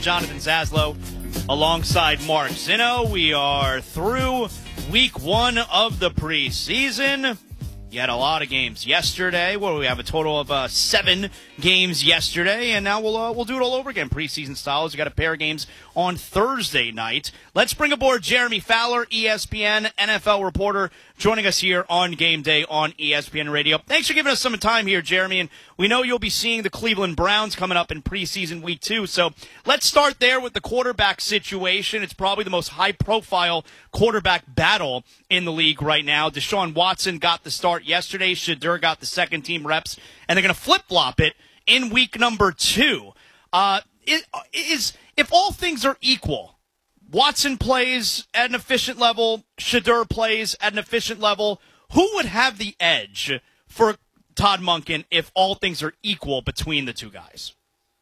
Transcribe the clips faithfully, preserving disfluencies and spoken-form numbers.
Jonathan Zaslow alongside Mark Zinno. We are through week one of the preseason. You had a lot of games yesterday. Well, we have a total of uh, seven games yesterday, and now we'll uh, we'll do it all over again, preseason style. We got a pair of games on Thursday night. Let's bring aboard Jeremy Fowler, E S P N N F L reporter, joining us here on Game Day on E S P N Radio. Thanks for giving us some time here, Jeremy. And we know you'll be seeing the Cleveland Browns coming up in preseason week two. So let's start there with the quarterback situation. It's probably the most high-profile quarterback battle in the league right now. Deshaun Watson got the start yesterday. Shedeur got the second team reps, and they're going to flip-flop it in week number two. Uh, is if all things are equal, Watson plays at an efficient level, Shedeur plays at an efficient level, who would have the edge for Todd Monken if all things are equal between the two guys?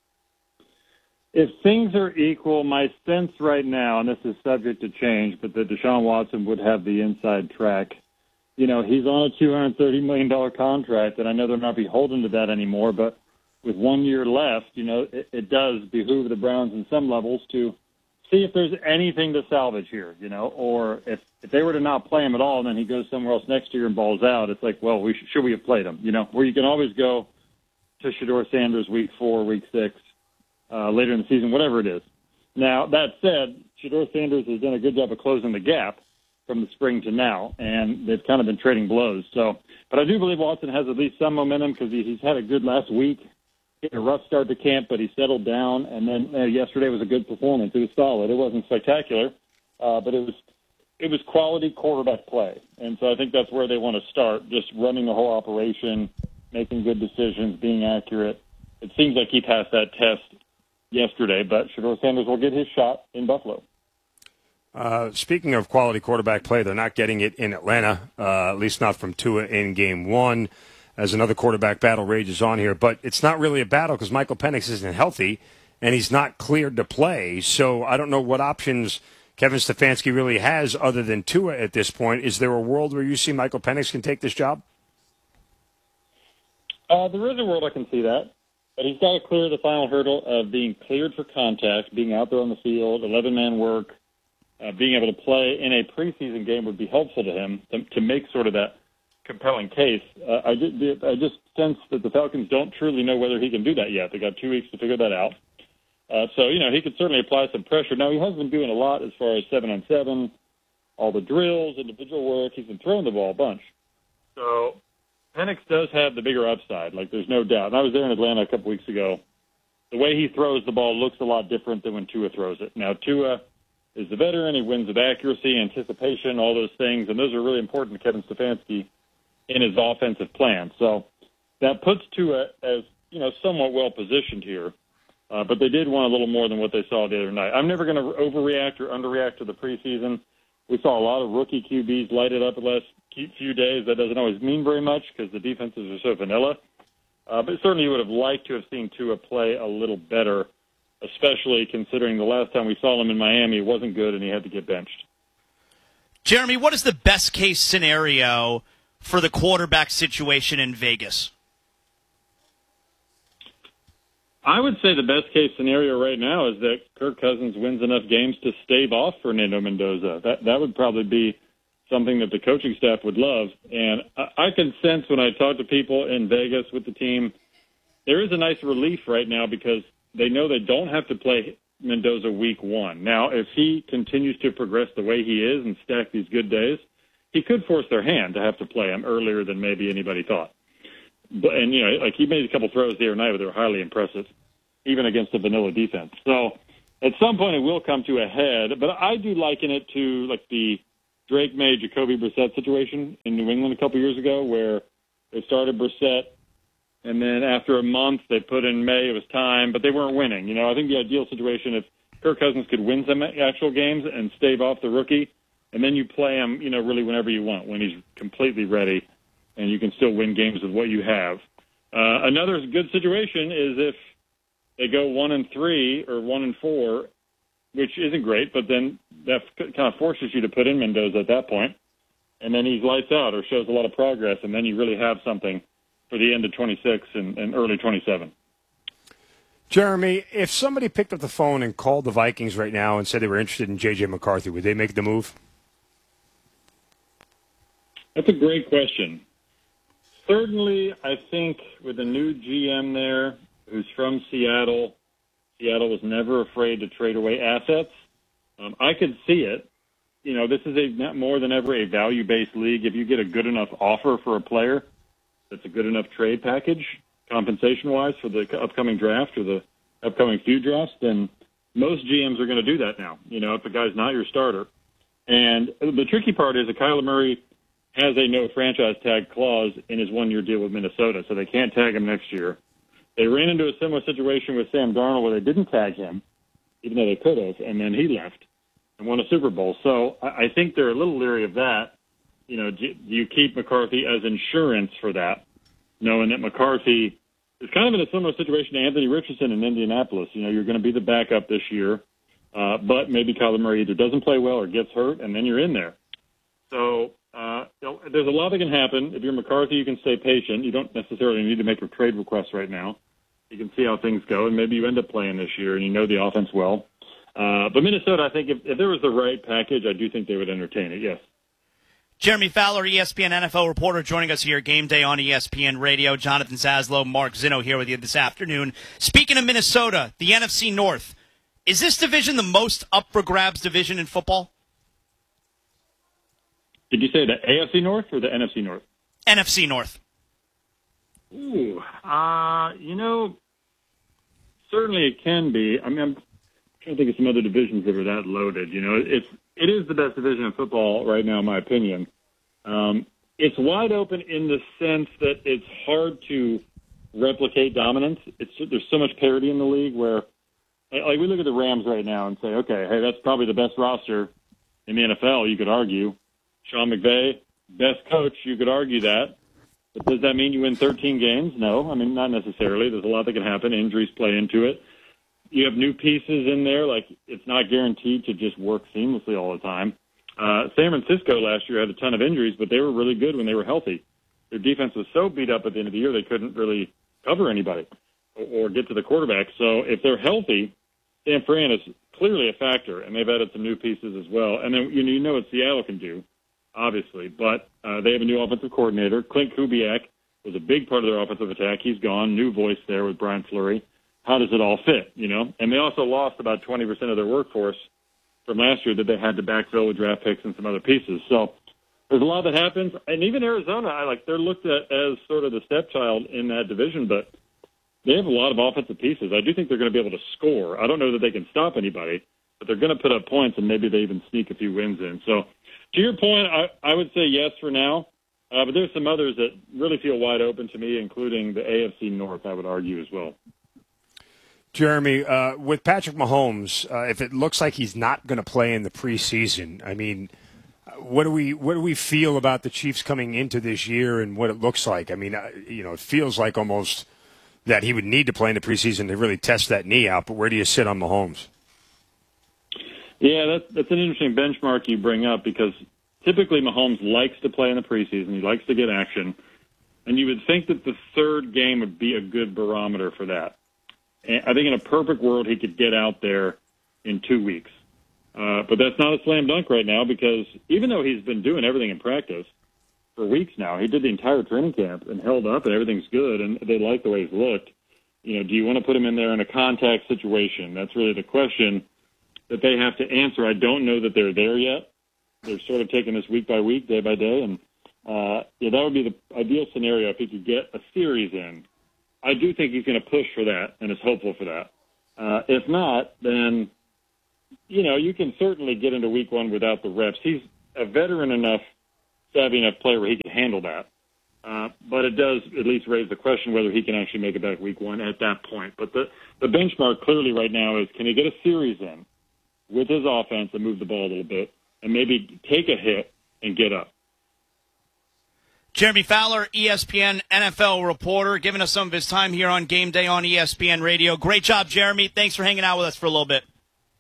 If things are equal, my sense right now, and this is subject to change, but that Deshaun Watson would have the inside track. You know, he's on a two hundred thirty million dollars contract, and I know they're not beholden to that anymore, but with one year left, you know, it, it does behoove the Browns in some levels to see if there's anything to salvage here, you know, or if, if they were to not play him at all and then he goes somewhere else next year and balls out, it's like, well, we should, should we have played him, you know, where you can always go to Shedeur Sanders week four, week six, uh, later in the season, whatever it is. Now, that said, Shedeur Sanders has done a good job of closing the gap from the spring to now, and they've kind of been trading blows. So, but I do believe Watson has at least some momentum because he, he's had a good last week. He had a rough start to camp, but he settled down, and then uh, yesterday was a good performance. It was solid. It wasn't spectacular, uh, but it was it was quality quarterback play. And so I think that's where they want to start, just running the whole operation, making good decisions, being accurate. It seems like he passed that test yesterday, but Shedeur Sanders will get his shot in Buffalo. Uh, speaking of quality quarterback play, they're not getting it in Atlanta, uh, at least not from Tua in game one, as another quarterback battle rages on here. But it's not really a battle because Michael Penix isn't healthy, and he's not cleared to play. So I don't know what options Kevin Stefanski really has other than Tua at this point. Is there a world where you see Michael Penix can take this job? Uh, there is a world I can see that. But he's got to clear the final hurdle of being cleared for contact, being out there on the field, eleven-man work, uh, being able to play in a preseason game would be helpful to him to, to make sort of that compelling case. Uh, I, just, I just sense that the Falcons don't truly know whether he can do that yet. They got two weeks to figure that out. Uh, so, you know, he could certainly apply some pressure. Now, he has been doing a lot as far as seven-on-seven, all the drills, individual work. He's been throwing the ball a bunch. So Penix does have the bigger upside, like there's no doubt. And I was there in Atlanta a couple weeks ago. The way he throws the ball looks a lot different than when Tua throws it. Now, Tua is the veteran. He wins with accuracy, anticipation, all those things, and those are really important to Kevin Stefanski in his offensive plan. So that puts Tua as, you know, somewhat well-positioned here. Uh, but they did want a little more than what they saw the other night. I'm never going to overreact or underreact to the preseason. We saw a lot of rookie Q Bs light it up the last few days. That doesn't always mean very much because the defenses are so vanilla. Uh, but certainly you would have liked to have seen Tua play a little better, especially considering the last time we saw him in Miami, it wasn't good and he had to get benched. Jeremy, what is the best-case scenario for the quarterback situation in Vegas? I would say the best-case scenario right now is that Kirk Cousins wins enough games to stave off Fernando Mendoza. That that would probably be something that the coaching staff would love. And I, I can sense when I talk to people in Vegas with the team, there is a nice relief right now because they know they don't have to play Mendoza week one. Now, if he continues to progress the way he is and stack these good days, he could force their hand to have to play him earlier than maybe anybody thought. But, and, you know, like he made a couple throws the other night, but they were highly impressive, even against the vanilla defense. So at some point it will come to a head, but I do liken it to like the Drake May, Jacoby Brissett situation in New England a couple years ago where they started Brissett, and then after a month they put in May, it was time, but they weren't winning. You know, I think the ideal situation if Kirk Cousins could win some actual games and stave off the rookie, and then you play him, you know, really whenever you want, when he's completely ready, and you can still win games with what you have. Uh, another good situation is if they go one and three or one and four, which isn't great, but then that kind of forces you to put in Mendoza at that point, and then he's lights out or shows a lot of progress, and then you really have something for the end of twenty-six and, and early twenty-seven. Jeremy, if somebody picked up the phone and called the Vikings right now and said they were interested in J J. McCarthy, would they make the move? That's a great question. Certainly, I think with a new G M there who's from Seattle, Seattle was never afraid to trade away assets. Um, I could see it. You know, this is a more than ever a value-based league. If you get a good enough offer for a player that's a good enough trade package, compensation-wise, for the upcoming draft or the upcoming few drafts, then most G Ms are going to do that now, you know, if the guy's not your starter. And the tricky part is that Kyler Murray has a no franchise tag clause in his one-year deal with Minnesota, so they can't tag him next year. They ran into a similar situation with Sam Darnold where they didn't tag him, even though they could have, and then he left and won a Super Bowl. So I think they're a little leery of that. You know, do you keep McCarthy as insurance for that, knowing that McCarthy is kind of in a similar situation to Anthony Richardson in Indianapolis. You know, you're going to be the backup this year, uh, but maybe Kyler Murray either doesn't play well or gets hurt, and then you're in there. So uh, you know, there's a lot that can happen. If you're McCarthy, you can stay patient. You don't necessarily need to make a trade request right now. You can see how things go, and maybe you end up playing this year, and you know the offense well. Uh, but Minnesota, I think if, if there was the right package, I do think they would entertain it, yes. Jeremy Fowler, E S P N N F L reporter, joining us here, Game Day on E S P N Radio. Jonathan Zaslow, Mark Zinno here with you this afternoon. Speaking of Minnesota, the N F C North, is this division the most up-for-grabs division in football? Did you say the A F C North or the N F C North? N F C North. Ooh, uh, you know, certainly it can be. I mean, I'm trying to think of some other divisions that are that loaded. You know, it's it is the best division in football right now, in my opinion. Um, it's wide open in the sense that it's hard to replicate dominance. It's there's so much parity in the league where, like, we look at the Rams right now and say, okay, hey, that's probably the best roster in the N F L. You could argue. Sean McVay, best coach. You could argue that. But does that mean you win thirteen games? No. I mean, not necessarily. There's a lot that can happen. Injuries play into it. You have new pieces in there. Like, it's not guaranteed to just work seamlessly all the time. Uh, San Francisco last year had a ton of injuries, but they were really good when they were healthy. Their defense was so beat up at the end of the year they couldn't really cover anybody or, or get to the quarterback. So if they're healthy, San Fran is clearly a factor, and they've added some new pieces as well. And then you know, you know what Seattle can do, obviously, but uh, they have a new offensive coordinator. Clint Kubiak was a big part of their offensive attack. He's gone. New voice there with Brian Fleury. How does it all fit, you know? And they also lost about twenty percent of their workforce from last year that they had to backfill with draft picks and some other pieces. So there's a lot that happens. And even Arizona, I like they're looked at as sort of the stepchild in that division, but they have a lot of offensive pieces. I do think they're going to be able to score. I don't know that they can stop anybody, but they're going to put up points, and maybe they even sneak a few wins in. So to your point, I, I would say yes for now. Uh, but there's some others that really feel wide open to me, including the A F C North, I would argue as well. Jeremy, uh, with Patrick Mahomes, uh, if it looks like he's not going to play in the preseason, I mean, what do we what do we feel about the Chiefs coming into this year and what it looks like? I mean, uh, you know, it feels like almost that he would need to play in the preseason to really test that knee out. But where do you sit on Mahomes? Yeah, that's that's an interesting benchmark you bring up because typically Mahomes likes to play in the preseason. He likes to get action, and you would think that the third game would be a good barometer for that. I think in a perfect world, he could get out there in two weeks. Uh, but that's not a slam dunk right now because even though he's been doing everything in practice for weeks now, he did the entire training camp and held up and everything's good and they like the way he's looked. You know, do you want to put him in there in a contact situation? That's really the question that they have to answer. I don't know that they're there yet. They're sort of taking this week by week, day by day. And uh, yeah, that would be the ideal scenario if he could get a series in. I do think he's going to push for that and is hopeful for that. Uh, if not, then, you know, you can certainly get into week one without the reps. He's a veteran enough, savvy enough player where he can handle that. Uh, but it does at least raise the question whether he can actually make it back week one at that point. But the, the benchmark clearly right now is can he get a series in with his offense and move the ball a little bit and maybe take a hit and get up. Jeremy Fowler, E S P N N F L reporter, giving us some of his time here on Game Day on E S P N Radio. Great job, Jeremy. Thanks for hanging out with us for a little bit.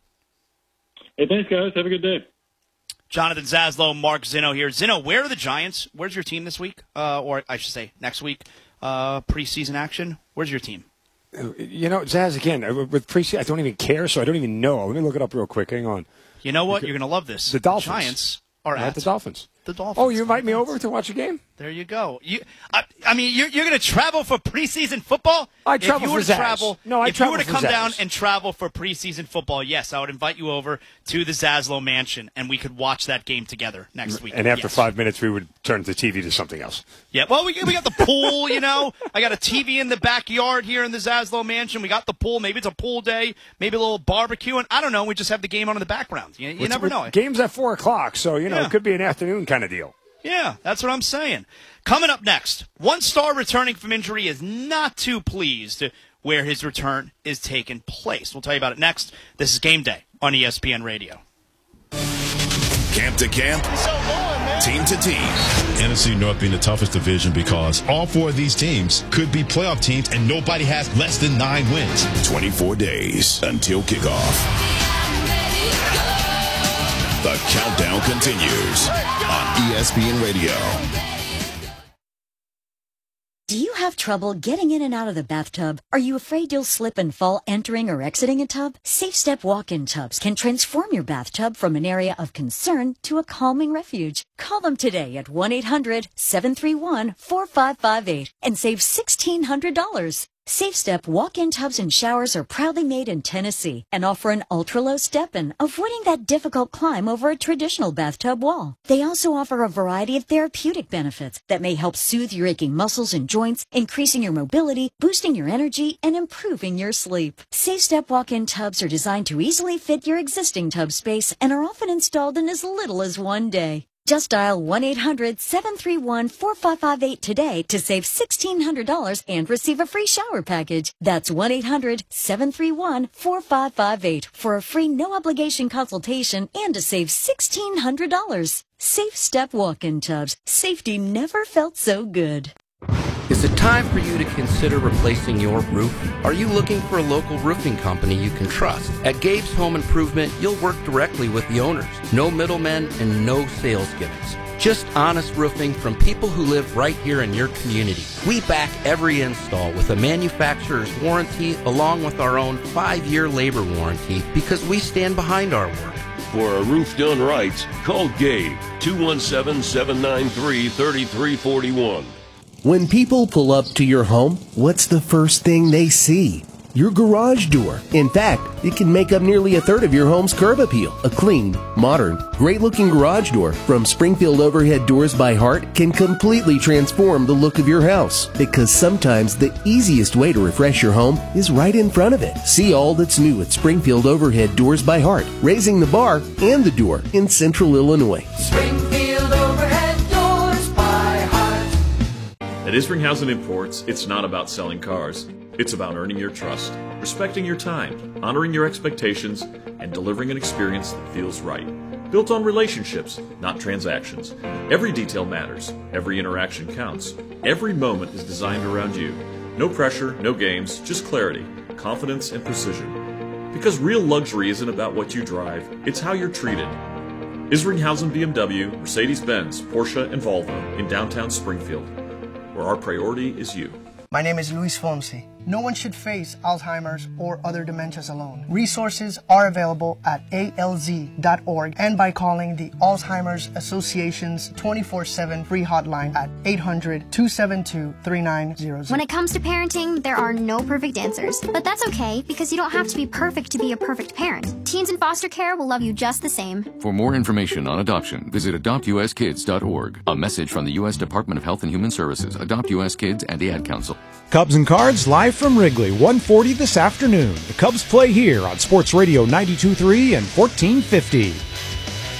Hey, thanks, guys. Have a good day. Jonathan Zaslow, Mark Zinno here. Zinno, where are the Giants? Where's your team this week? Uh, or I should say next week, uh, preseason action. Where's your team? You know, Zaz, again, with preseason, I don't even care, so I don't even know. Let me look it up real quick. Hang on. You know what? You're going to love this. The Dolphins. Giants are at at the Dolphins. The Dolphins. Oh, you invite me over to watch a game? There you go. You, I, I mean, you're, you're going to travel for preseason football? I travel if you for were to Zaz. travel, No, I if travel you were to for come Zaz. down and travel for preseason football, yes, I would invite you over to the Zaslow Mansion, and we could watch that game together next week. And after yes. five minutes, we would turn the T V to something else. Yeah, well, we, we got the pool, you know. I got a T V in the backyard here in the Zaslow Mansion. We got the pool. Maybe it's a pool day. Maybe a little barbecue. And I don't know. We just have the game on in the background. You, you With, never with know. Game's at four o'clock, so, you know, Yeah. it could be an afternoon kind of deal. Yeah, that's what I'm saying. Coming up next, one star returning from injury is not too pleased where his return is taking place. We'll tell you about it next. This is Game Day on E S P N Radio. Camp to camp, team to team. N F C North being the toughest division because all four of these teams could be playoff teams and nobody has less than nine wins. twenty-four days until kickoff. The countdown continues on E S P N Radio. Do you have trouble getting in and out of the bathtub? Are you afraid you'll slip and fall entering or exiting a tub? Safe Step walk-in tubs can transform your bathtub from an area of concern to a calming refuge. Call them today at one eight hundred seven three one four five five eight and save sixteen hundred dollars. Safe Step walk-in tubs and showers are proudly made in Tennessee and offer an ultra-low step-in, avoiding that difficult climb over a traditional bathtub wall. They also offer a variety of therapeutic benefits that may help soothe your aching muscles and joints, increasing your mobility, boosting your energy, and improving your sleep. Safe Step walk-in tubs are designed to easily fit your existing tub space and are often installed in as little as one day. Just dial one eight hundred seven three one four five five eight today to save sixteen hundred dollars and receive a free shower package. That's one eight hundred seven three one four five five eight for a free no-obligation consultation and to save sixteen hundred dollars. Safe Step walk-in tubs. Safety never felt so good. Is it time for you to consider replacing your roof? Are you looking for a local roofing company you can trust? At Gabe's Home Improvement, you'll work directly with the owners. No middlemen and no sales gimmicks. Just honest roofing from people who live right here in your community. We back every install with a manufacturer's warranty along with our own five-year labor warranty because we stand behind our work. For a roof done right, call Gabe, two one seven, seven nine three, three three four one. When people pull up to your home, what's the first thing they see? Your garage door. In fact, it can make up nearly a third of your home's curb appeal. A clean, modern, great-looking garage door from Springfield Overhead Doors by Heart can completely transform the look of your house. Because sometimes the easiest way to refresh your home is right in front of it. See all that's new at Springfield Overhead Doors by Heart, raising the bar and the door in Central Illinois. Springfield Overhead Doors by Heart. At Isringhausen Imports, it's not about selling cars. It's about earning your trust, respecting your time, honoring your expectations, and delivering an experience that feels right. Built on relationships, not transactions. Every detail matters. Every interaction counts. Every moment is designed around you. No pressure, no games, just clarity, confidence, and precision. Because real luxury isn't about what you drive, it's how you're treated. Isringhausen B M W, Mercedes-Benz, Porsche, and Volvo in downtown Springfield, where our priority is you. My name is Luis Fonsi. No one should face Alzheimer's or other dementias alone. Resources are available at A L Z dot org and by calling the Alzheimer's Association's twenty-four seven free hotline at eight hundred, two seven two, three nine zero zero. When it comes to parenting, there are no perfect answers. But that's okay, because you don't have to be perfect to be a perfect parent. Teens in foster care will love you just the same. For more information on adoption, visit adopt u s kids dot org. A message from the U S Department of Health and Human Services, Adopt U S Kids, and the Ad Council. Cubs and Cards live from Wrigley, one forty this afternoon. The Cubs play here on Sports Radio ninety-two point three and fourteen fifty.